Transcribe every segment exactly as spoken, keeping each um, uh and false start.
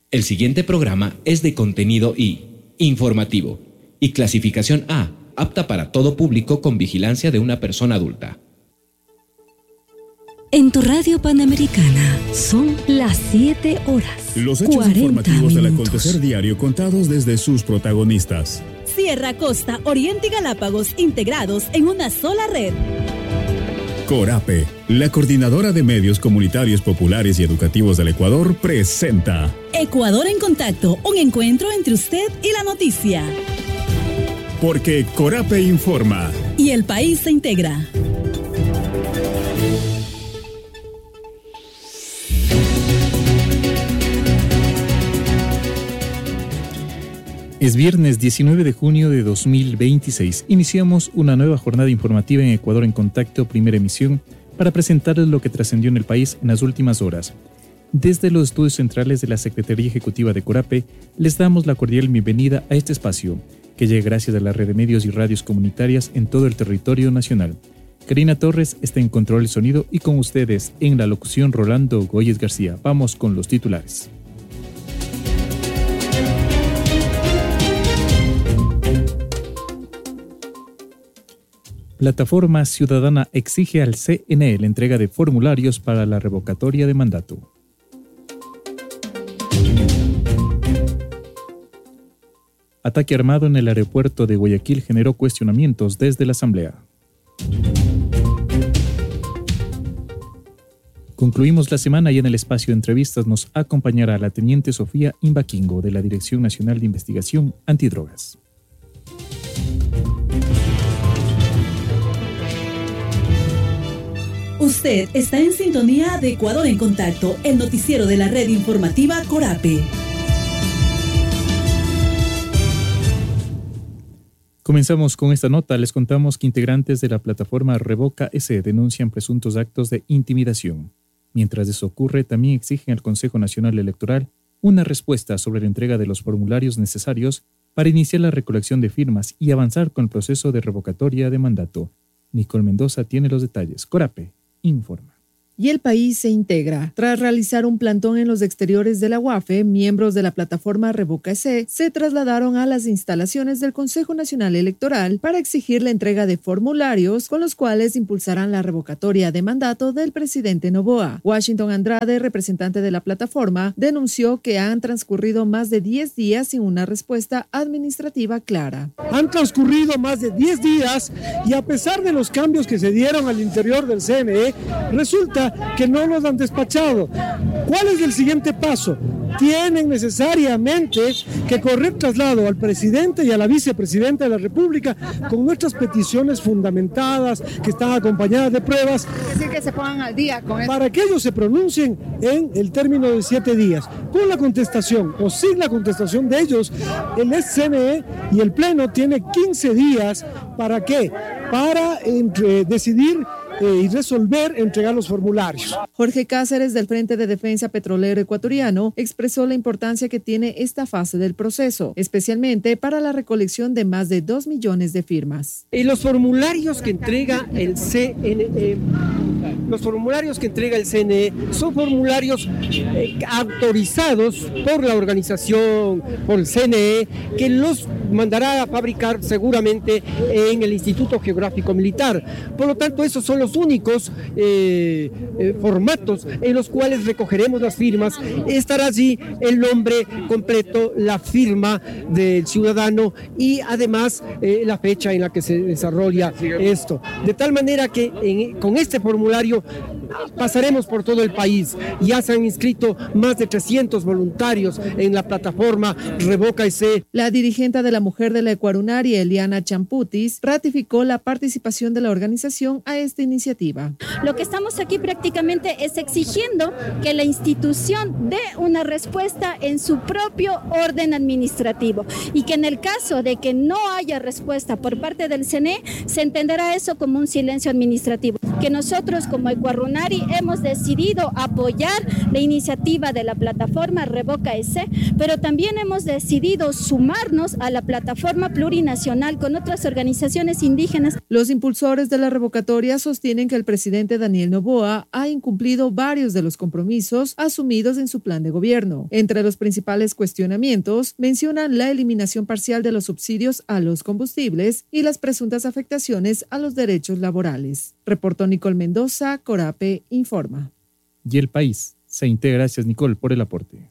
El siguiente programa es de contenido I, informativo, y clasificación A, apta para todo público con vigilancia de una persona adulta. En tu radio Panamericana son las siete horas. Los hechos informativos del acontecer diario contados desde sus protagonistas. Sierra, Costa, Oriente y Galápagos integrados en una sola red. Corape, la coordinadora de medios comunitarios populares y educativos del Ecuador, presenta Ecuador en Contacto, un encuentro entre usted y la noticia. Porque Corape informa. Y el país se integra. Es viernes diecinueve de junio de dos mil veintiséis. Iniciamos una nueva jornada informativa en Ecuador en Contacto, primera emisión, para presentarles lo que trascendió en el país en las últimas horas. Desde los estudios centrales de la Secretaría Ejecutiva de Corape, les damos la cordial bienvenida a este espacio, que llega gracias a la red de medios y radios comunitarias en todo el territorio nacional. Karina Torres está en control del sonido y con ustedes en la locución Rolando Góyez García. Vamos con los titulares. Plataforma Ciudadana exige al C N E la entrega de formularios para la revocatoria de mandato. Ataque armado en el aeropuerto de Guayaquil generó cuestionamientos desde la Asamblea. Concluimos la semana y en el espacio de entrevistas nos acompañará la teniente Sofía Imbaquingo de la Dirección Nacional de Investigación Antidrogas. Usted está en sintonía de Ecuador en Contacto, el noticiero de la red informativa Corape. Comenzamos con esta nota. Les contamos que integrantes de la plataforma Revoca S denuncian presuntos actos de intimidación. Mientras eso ocurre, también exigen al Consejo Nacional Electoral una respuesta sobre la entrega de los formularios necesarios para iniciar la recolección de firmas y avanzar con el proceso de revocatoria de mandato. Nicole Mendoza tiene los detalles. Corape informa. Y el país se integra. Tras realizar un plantón en los exteriores de la U A F E, miembros de la plataforma Revoca S se trasladaron a las instalaciones del Consejo Nacional Electoral para exigir la entrega de formularios con los cuales impulsarán la revocatoria de mandato del presidente Noboa. Washington Andrade, representante de la plataforma, denunció que han transcurrido más de diez días sin una respuesta administrativa clara. Han transcurrido más de diez días y a pesar de los cambios que se dieron al interior del C N E, resulta que no los han despachado. ¿Cuál es el siguiente paso? Tienen necesariamente que correr traslado al presidente y a la vicepresidenta de la República con nuestras peticiones fundamentadas que están acompañadas de pruebas. Es decir, que se pongan al día con eso. Para que ellos se pronuncien en el término de siete días. Con la contestación o sin la contestación de ellos, el C N E y el Pleno tiene quince días. ¿Para qué? Para entre, decidir y resolver entregar los formularios. Jorge Cáceres, del Frente de Defensa Petrolero Ecuatoriano, expresó la importancia que tiene esta fase del proceso, especialmente para la recolección de más de dos millones de firmas. Y los formularios que entrega el C N E, los formularios que entrega el C N E son formularios eh, autorizados por la organización, por el C N E, que los mandará a fabricar seguramente en el Instituto Geográfico Militar. Por lo tanto, esos son los únicos eh, eh, formatos en los cuales recogeremos las firmas. Estará allí el nombre completo, la firma del ciudadano y además eh, la fecha en la que se desarrolla esto. De tal manera que en, con este formulario pasaremos por todo el país. Ya se han inscrito más de trescientos voluntarios en la plataforma Revoca S. La dirigente de la mujer de la Ecuarunaria, Eliana Champutis, ratificó la participación de la organización a esta iniciativa. Lo que estamos aquí prácticamente es exigiendo que la institución dé una respuesta en su propio orden administrativo y que en el caso de que no haya respuesta por parte del C N E, se entenderá eso como un silencio administrativo. Que nosotros como Ecuarunaria Revolucionari hemos decidido apoyar la iniciativa de la plataforma Revoca E C, pero también hemos decidido sumarnos a la plataforma plurinacional con otras organizaciones indígenas. Los impulsores de la revocatoria sostienen que el presidente Daniel Noboa ha incumplido varios de los compromisos asumidos en su plan de gobierno. Entre los principales cuestionamientos mencionan la eliminación parcial de los subsidios a los combustibles y las presuntas afectaciones a los derechos laborales. Reportó Nicole Mendoza, Corape informa. Y El País se integra. Gracias, Nicole, por el aporte.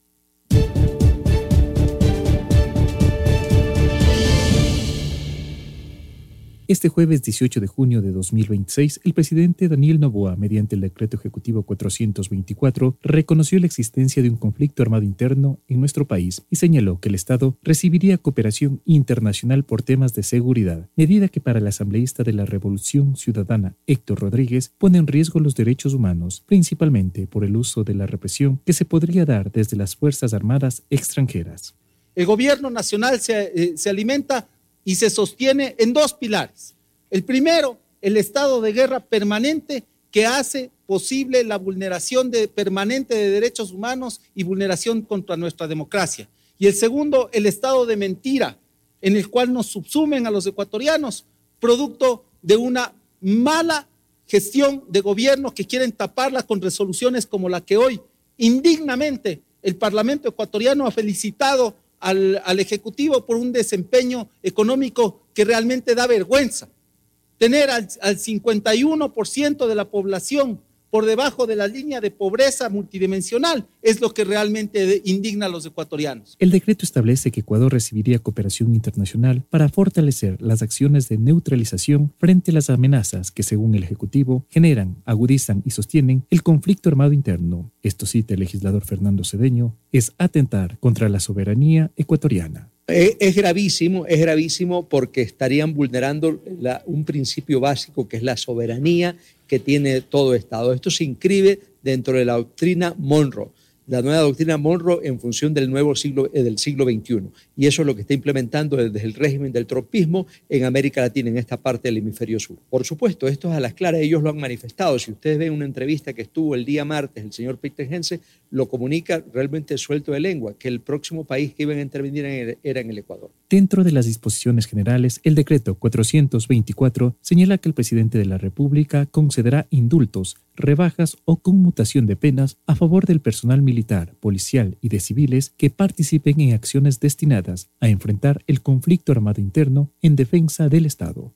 Este jueves dieciocho de junio de dos mil veintiséis, el presidente Daniel Noboa, mediante el decreto ejecutivo cuatrocientos veinticuatro, reconoció la existencia de un conflicto armado interno en nuestro país y señaló que el Estado recibiría cooperación internacional por temas de seguridad, medida que para el asambleísta de la Revolución Ciudadana, Héctor Rodríguez, pone en riesgo los derechos humanos, principalmente por el uso de la represión que se podría dar desde las Fuerzas Armadas extranjeras. El gobierno nacional se, eh, se alimenta y se sostiene en dos pilares. El primero, el estado de guerra permanente que hace posible la vulneración de, permanente de derechos humanos y vulneración contra nuestra democracia. Y el segundo, el estado de mentira, en el cual nos subsumen a los ecuatorianos, producto de una mala gestión de gobierno que quieren taparla con resoluciones como la que hoy indignamente el Parlamento ecuatoriano ha felicitado Al, al Ejecutivo por un desempeño económico que realmente da vergüenza. Tener al, al cincuenta y uno por ciento de la población por debajo de la línea de pobreza multidimensional es lo que realmente de, indigna a los ecuatorianos. El decreto establece que Ecuador recibiría cooperación internacional para fortalecer las acciones de neutralización frente a las amenazas que, según el Ejecutivo, generan, agudizan y sostienen el conflicto armado interno. Esto, cita el legislador Fernando Cedeño, es atentar contra la soberanía ecuatoriana. Es, es gravísimo, es gravísimo porque estarían vulnerando la, un principio básico que es la soberanía que tiene todo Estado. Esto se inscribe dentro de la doctrina Monroe, la nueva doctrina Monroe en función del nuevo siglo, eh, del siglo veintiuno. Y eso es lo que está implementando desde el régimen del trumpismo en América Latina, en esta parte del hemisferio sur. Por supuesto, esto es a las claras, ellos lo han manifestado. Si ustedes ven una entrevista que estuvo el día martes, el señor Peter Hense lo comunica realmente suelto de lengua, que el próximo país que iban a intervenir era en el Ecuador. Dentro de las disposiciones generales, el decreto cuatrocientos veinticuatro señala que el presidente de la República concederá indultos, rebajas o conmutación de penas a favor del personal militar, policial y de civiles que participen en acciones destinadas a enfrentar el conflicto armado interno en defensa del Estado.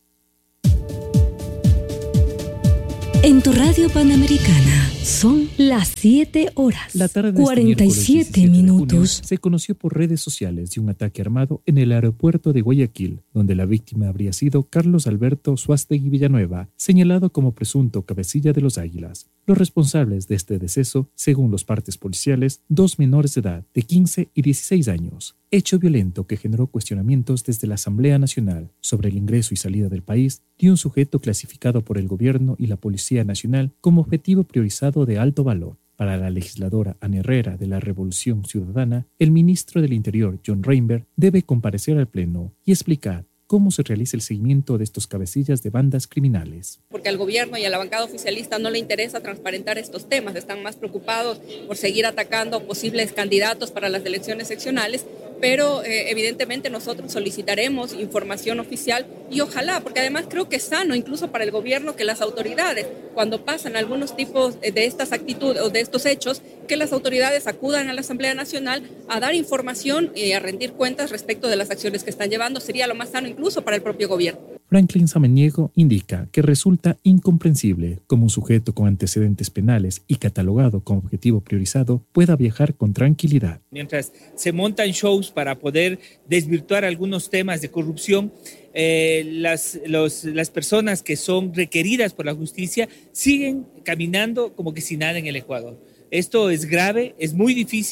En tu radio Panamericana son las siete horas, la tarde de cuarenta y siete minutos. Se conoció por redes sociales de un ataque armado en el aeropuerto de Guayaquil, donde la víctima habría sido Carlos Alberto Suástegui Villanueva, señalado como presunto cabecilla de los Águilas. Los responsables de este deceso, según los partes policiales, dos menores de edad de quince y dieciséis años. Hecho violento que generó cuestionamientos desde la Asamblea Nacional sobre el ingreso y salida del país de un sujeto clasificado por el gobierno y la Policía Nacional como objetivo priorizado de alto valor. Para la legisladora Ana Herrera de la Revolución Ciudadana, el ministro del Interior, John Reinberg, debe comparecer al Pleno y explicar cómo se realiza el seguimiento de estos cabecillas de bandas criminales. Porque al gobierno y a la bancada oficialista no le interesa transparentar estos temas, están más preocupados por seguir atacando posibles candidatos para las elecciones seccionales, pero eh, evidentemente nosotros solicitaremos información oficial y ojalá, porque además creo que es sano incluso para el gobierno que las autoridades, cuando pasan algunos tipos de estas actitudes o de estos hechos, que las autoridades acudan a la Asamblea Nacional a dar información y a rendir cuentas respecto de las acciones que están llevando, sería lo más sano incluso para el propio gobierno. Franklin Samaniego indica que resulta incomprensible cómo un sujeto con antecedentes penales y catalogado como objetivo priorizado pueda viajar con tranquilidad. Mientras se montan shows para poder desvirtuar algunos temas de corrupción, eh, las, los, las personas que son requeridas por la justicia siguen caminando como que sin nada en el Ecuador. Esto es grave, es muy difícil.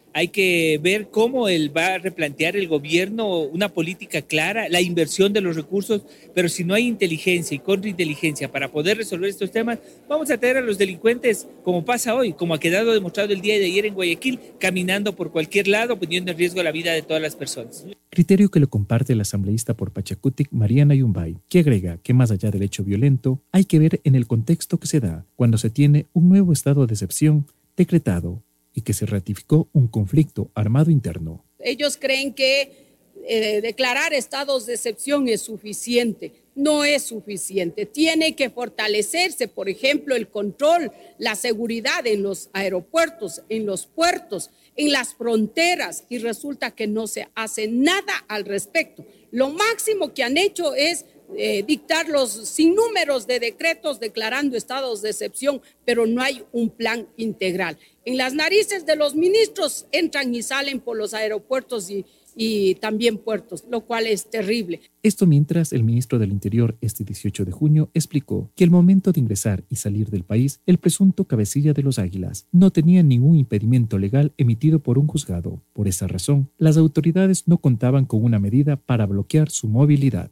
Hay que ver cómo él va a replantear el gobierno una política clara, la inversión de los recursos, pero si no hay inteligencia y contrainteligencia para poder resolver estos temas, vamos a tener a los delincuentes, como pasa hoy, como ha quedado demostrado el día de ayer en Guayaquil, caminando por cualquier lado, poniendo en riesgo la vida de todas las personas. Criterio que lo comparte la asambleísta por Pachacutic, Mariana Yumbay, que agrega que más allá del hecho violento, hay que ver en el contexto que se da cuando se tiene un nuevo estado de excepción decretado y que se ratificó un conflicto armado interno. Ellos creen que eh, declarar estados de excepción es suficiente. No es suficiente. Tiene que fortalecerse, por ejemplo, el control, la seguridad en los aeropuertos, en los puertos, en las fronteras, y resulta que no se hace nada al respecto. Lo máximo que han hecho es Eh, dictar los sinnúmeros de decretos declarando estados de excepción, pero no hay un plan integral. En las narices de los ministros entran y salen por los aeropuertos y, y también puertos, lo cual es terrible. Esto mientras el ministro del Interior este dieciocho de junio explicó que al momento de ingresar y salir del país, el presunto cabecilla de los Águilas no tenía ningún impedimento legal emitido por un juzgado. Por esa razón, las autoridades no contaban con una medida para bloquear su movilidad.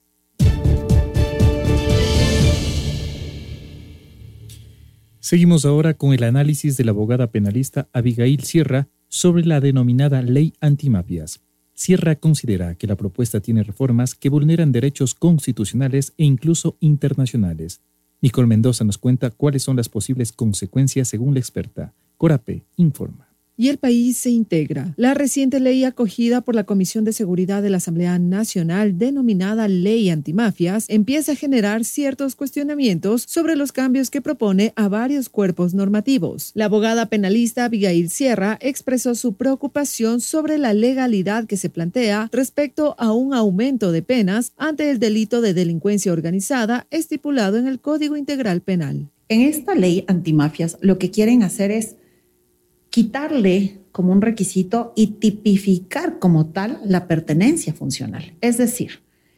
Seguimos ahora con el análisis de la abogada penalista Abigail Sierra sobre la denominada Ley Antimafias. Sierra considera que la propuesta tiene reformas que vulneran derechos constitucionales e incluso internacionales. Nicole Mendoza nos cuenta cuáles son las posibles consecuencias según la experta. Corape informa. Y el país se integra. La reciente ley acogida por la Comisión de Seguridad de la Asamblea Nacional, denominada Ley Antimafias, empieza a generar ciertos cuestionamientos sobre los cambios que propone a varios cuerpos normativos. La abogada penalista Abigail Sierra expresó su preocupación sobre la legalidad que se plantea respecto a un aumento de penas ante el delito de delincuencia organizada estipulado en el Código Integral Penal. En esta ley antimafias lo que quieren hacer es quitarle como un requisito y tipificar como tal la pertenencia funcional. Es decir,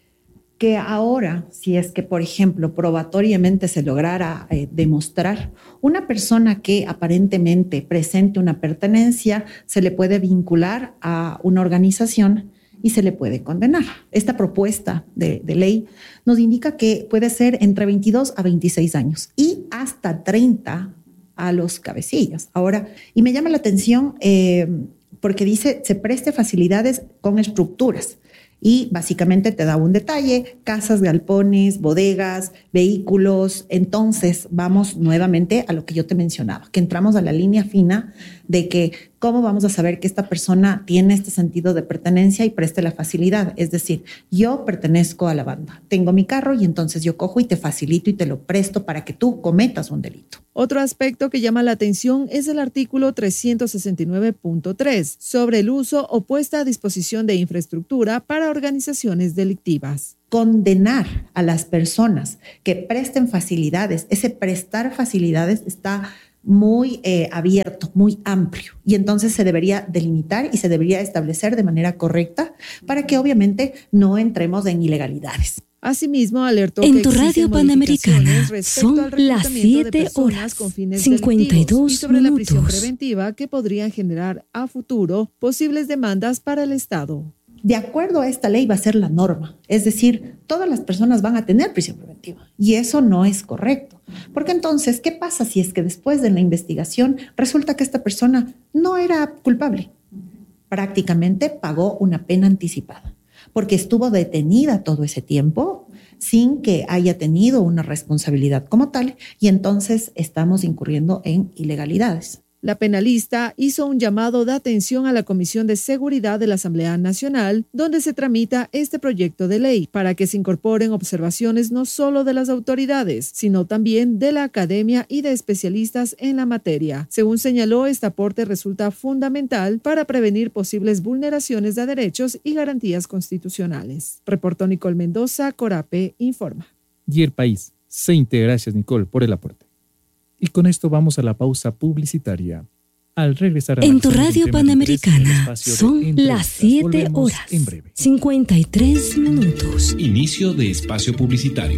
que ahora, si es que, por ejemplo, probatoriamente se lograra eh, demostrar una persona que aparentemente presente una pertenencia, se le puede vincular a una organización y se le puede condenar. Esta propuesta de, de ley nos indica que puede ser entre veintidós a veintiséis años y hasta treinta a los cabecillas. Ahora, y me llama la atención eh, porque dice se preste facilidades con estructuras y básicamente te da un detalle, casas, galpones, bodegas, vehículos. Entonces vamos nuevamente a lo que yo te mencionaba, que entramos a la línea fina de que cómo vamos a saber que esta persona tiene este sentido de pertenencia y preste la facilidad. Es decir, yo pertenezco a la banda, tengo mi carro y entonces yo cojo y te facilito y te lo presto para que tú cometas un delito. Otro aspecto que llama la atención es el artículo trescientos sesenta y nueve punto tres sobre el uso o puesta a disposición de infraestructura para organizaciones delictivas. Condenar a las personas que presten facilidades, ese prestar facilidades está muy eh, abierto, muy amplio, y entonces se debería delimitar y se debería establecer de manera correcta para que obviamente no entremos en ilegalidades. Asimismo, alertó en que tu radio panamericana son las siete horas cincuenta y dos y sobre minutos. La prisión preventiva que podrían generar a futuro posibles demandas para el Estado. De acuerdo a esta ley va a ser la norma, es decir, todas las personas van a tener prisión preventiva y eso no es correcto. Porque entonces, ¿qué pasa si es que después de la investigación resulta que esta persona no era culpable? Prácticamente pagó una pena anticipada porque estuvo detenida todo ese tiempo sin que haya tenido una responsabilidad como tal y entonces estamos incurriendo en ilegalidades. La penalista hizo un llamado de atención a la Comisión de Seguridad de la Asamblea Nacional, donde se tramita este proyecto de ley, para que se incorporen observaciones no solo de las autoridades, sino también de la academia y de especialistas en la materia. Según señaló, este aporte resulta fundamental para prevenir posibles vulneraciones de derechos y garantías constitucionales. Reportó Nicole Mendoza, Corape informa. Y el país se integra. Gracias, Nicole, por el aporte. Y con esto vamos a la pausa publicitaria. Al regresar a en tu radio panamericana son las siete horas cincuenta y tres minutos. Inicio de espacio publicitario.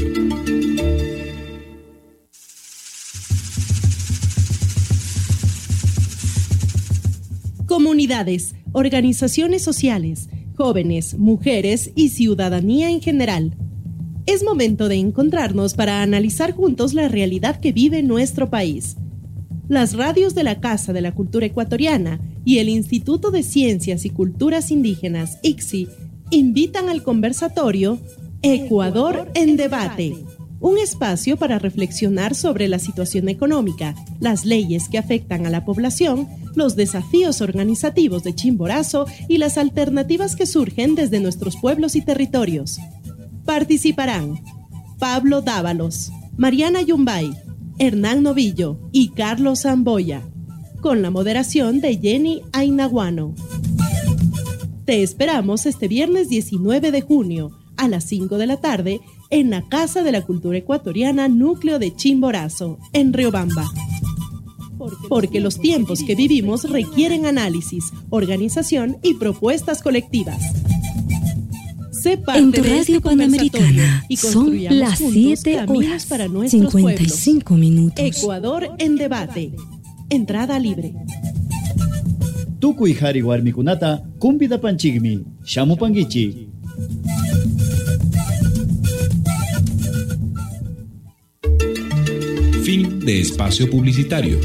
Comunidades, organizaciones sociales, jóvenes, mujeres y ciudadanía en general. Es momento de encontrarnos para analizar juntos la realidad que vive nuestro país. Las radios de la Casa de la Cultura Ecuatoriana y el Instituto de Ciencias y Culturas Indígenas, I C S I, invitan al conversatorio Ecuador en Debate, un espacio para reflexionar sobre la situación económica, las leyes que afectan a la población, los desafíos organizativos de Chimborazo y las alternativas que surgen desde nuestros pueblos y territorios. Participarán Pablo Dávalos, Mariana Yumbay, Hernán Novillo y Carlos Zamboya, con la moderación de Jenny Ainaguano. Te esperamos este viernes diecinueve de junio a las cinco de la tarde en la Casa de la Cultura Ecuatoriana Núcleo de Chimborazo, en Riobamba. Porque los tiempos que vivimos requieren análisis, organización y propuestas colectivas. Sé parte en tu de radio este Panamericana y son las siete horas para cincuenta y cinco minutos. Ecuador en Debate. Entrada libre. Tukuy hari warmikunata kumpita panchigmi, shamu pangichi. Fin de espacio publicitario.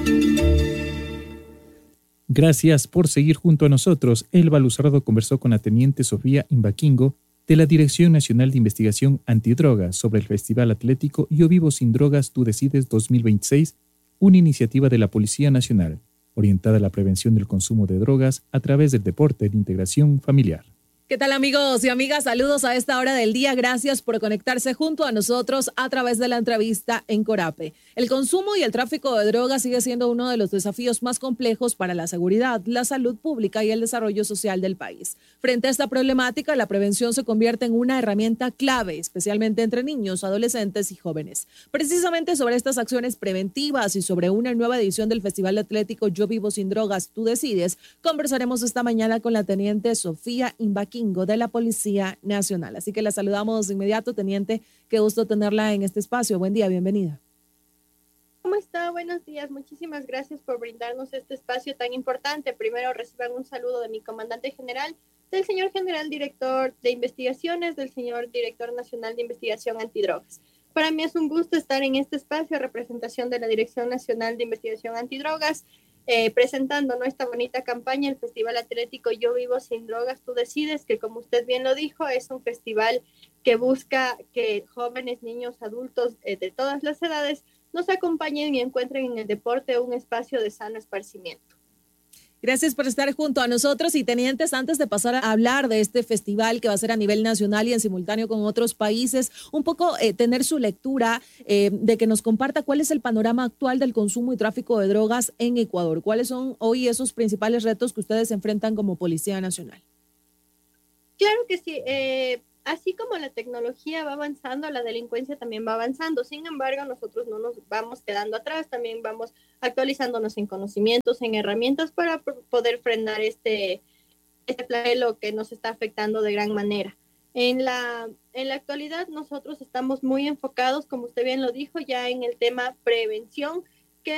Gracias por seguir junto a nosotros. Elba Luzardo conversó con la teniente Sofía Imbaquingo de la Dirección Nacional de Investigación Antidrogas sobre el Festival Atlético Yo Vivo Sin Drogas, Tú Decides dos mil veintiséis, una iniciativa de la Policía Nacional, orientada a la prevención del consumo de drogas a través del deporte de integración familiar. ¿Qué tal, amigos y amigas? Saludos a esta hora del día. Gracias por conectarse junto a nosotros a través de la entrevista en Corape. El consumo y el tráfico de drogas sigue siendo uno de los desafíos más complejos para la seguridad, la salud pública y el desarrollo social del país. Frente a esta problemática, la prevención se convierte en una herramienta clave, especialmente entre niños, adolescentes y jóvenes. Precisamente sobre estas acciones preventivas y sobre una nueva edición del Festival Atlético Yo Vivo Sin Drogas, Tú Decides, conversaremos esta mañana con la teniente Sofía Imbaquingo de la Policía Nacional. Así que la saludamos de inmediato, teniente. Qué gusto tenerla en este espacio. Buen día, bienvenida. ¿Cómo está? Buenos días. Muchísimas gracias por brindarnos este espacio tan importante. Primero reciban un saludo de mi comandante general, del señor general director de investigaciones, del señor director nacional de investigación antidrogas. Para mí es un gusto estar en este espacio, representación de la Dirección Nacional de Investigación Antidrogas, Eh, presentando nuestra bonita campaña, el Festival Atlético Yo Vivo Sin Drogas, Tú Decides, que como usted bien lo dijo, es un festival que busca que jóvenes, niños, adultos eh, de todas las edades nos acompañen y encuentren en el deporte un espacio de sano esparcimiento. Gracias por estar junto a nosotros. Y tenientes, antes de pasar a hablar de este festival que va a ser a nivel nacional y en simultáneo con otros países, un poco eh, tener su lectura eh, de que nos comparta cuál es el panorama actual del consumo y tráfico de drogas en Ecuador. ¿Cuáles son hoy esos principales retos que ustedes enfrentan como Policía Nacional? Claro que sí. Eh, así como la tecnología va avanzando, la delincuencia también va avanzando. Sin embargo, nosotros no nos vamos quedando atrás, también vamos actualizándonos en conocimientos, en herramientas para poder frenar este, este flagelo que nos está afectando de gran manera. En la, en la actualidad nosotros estamos muy enfocados, como usted bien lo dijo, ya en el tema prevención,